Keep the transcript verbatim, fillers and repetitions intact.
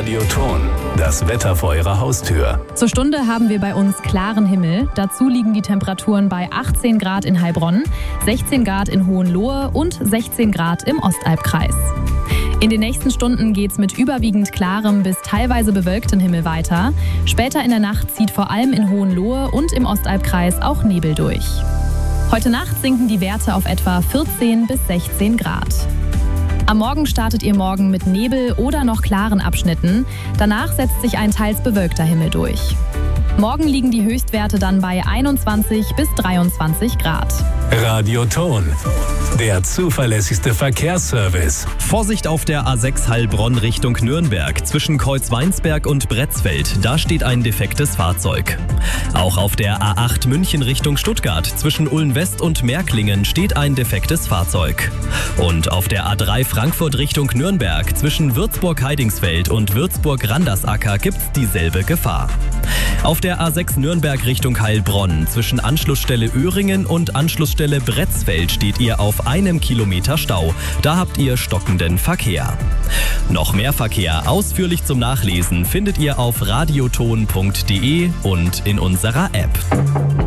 Radioton, das Wetter vor Ihrer Haustür. Zur Stunde haben wir bei uns klaren Himmel. Dazu liegen die Temperaturen bei achtzehn Grad in Heilbronn, sechzehn Grad in Hohenlohe und sechzehn Grad im Ostalbkreis. In den nächsten Stunden geht's mit überwiegend klarem bis teilweise bewölktem Himmel weiter. Später in der Nacht zieht vor allem in Hohenlohe und im Ostalbkreis auch Nebel durch. Heute Nacht sinken die Werte auf etwa vierzehn bis sechzehn Grad. Am Morgen startet ihr Morgen mit Nebel oder noch klaren Abschnitten. Danach setzt sich ein teils bewölkter Himmel durch. Morgen liegen die Höchstwerte dann bei einundzwanzig bis dreiundzwanzig Grad. Radioton, der zuverlässigste Verkehrsservice. Vorsicht auf der A sechs Heilbronn Richtung Nürnberg. Zwischen Kreuzweinsberg und Bretzfeld, da steht ein defektes Fahrzeug. Auch auf der A acht München Richtung Stuttgart. Zwischen Ulm-West und Märklingen steht ein defektes Fahrzeug. Und auf der A drei Frankfurt Richtung Nürnberg. Zwischen Würzburg-Heidingsfeld und Würzburg-Randersacker gibt's dieselbe Gefahr. Auf der A sechs Nürnberg Richtung Heilbronn. Zwischen Anschlussstelle Öhringen und Anschlussstelle Bretzfeld steht ihr auf einem Kilometer Stau. Da habt ihr stockenden Verkehr. Noch mehr Verkehr ausführlich zum Nachlesen findet ihr auf radioton punkt de und in unserer App.